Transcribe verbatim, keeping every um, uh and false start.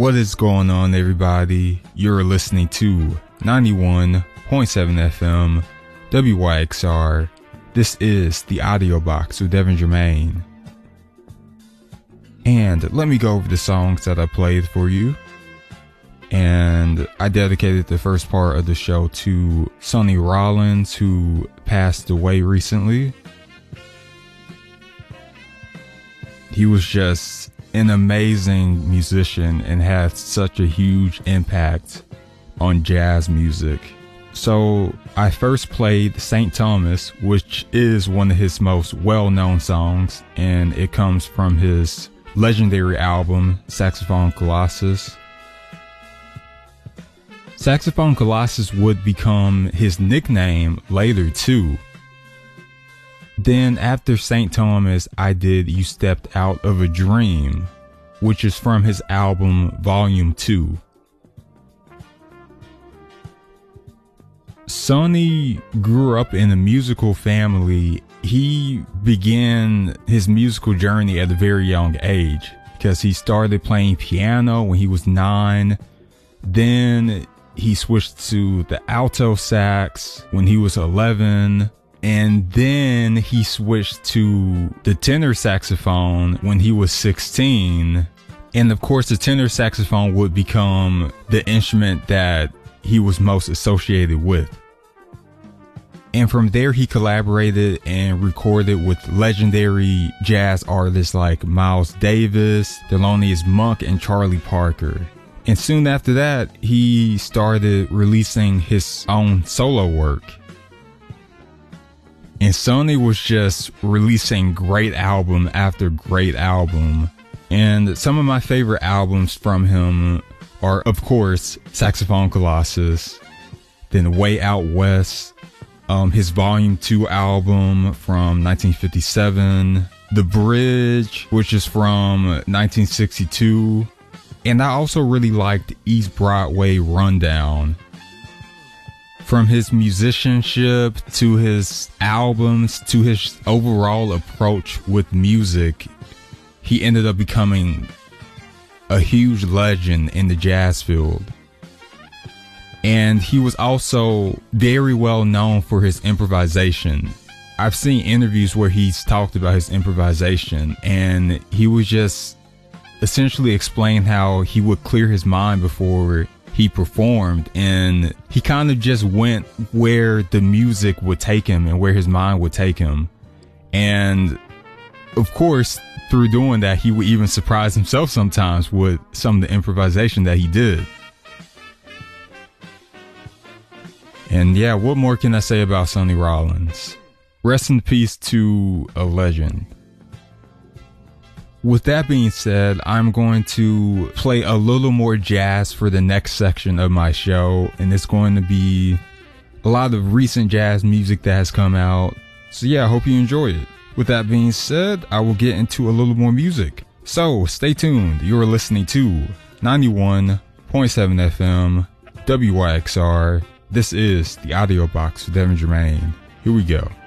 What is going on, everybody? You're listening to ninety-one point seven F M W Y X R. This is the Audio Box with Devin Germain. And let me go over the songs that I played for you. And I dedicated the first part of the show to Sonny Rollins, who passed away recently. He was just an amazing musician and had such a huge impact on jazz music. So I first played Saint Thomas, which is one of his most well-known songs, and it comes from his legendary album, Saxophone Colossus. Saxophone Colossus would become his nickname later too. Then after Saint Thomas, I did You Stepped Out of a Dream, which is from his album Volume two. Sonny grew up in a musical family. He began his musical journey at a very young age because he started playing piano when he was nine. Then he switched to the alto sax when he was eleven. And then he switched to the tenor saxophone when he was sixteen. And of course, the tenor saxophone would become the instrument that he was most associated with. And from there, he collaborated and recorded with legendary jazz artists like Miles Davis, Thelonious Monk, and Charlie Parker. And soon after that, he started releasing his own solo work. And Sonny was just releasing great album after great album. And some of my favorite albums from him are, of course, Saxophone Colossus, then Way Out West, um, his Volume two album from nineteen fifty-seven, The Bridge, which is from nineteen sixty-two. And I also really liked East Broadway Rundown. From his musicianship to his albums to his overall approach with music, he ended up becoming a huge legend in the jazz field. And he was also very well known for his improvisation. I've seen interviews where he's talked about his improvisation, and he was just essentially explain how he would clear his mind before he performed, and he kind of just went where the music would take him and where his mind would take him. And of course, through doing that, he would even surprise himself sometimes with some of the improvisation that he did. And yeah, what more can I say about Sonny Rollins? Rest in peace to a legend. With that being said, I'm going to play a little more jazz for the next section of my show, and it's going to be a lot of recent jazz music that has come out. So yeah, I hope you enjoy it. With that being said, I will get into a little more music. So stay tuned. You're listening to ninety-one point seven F M W Y X R. This is the Audio Box with Devin Germain. Here we go.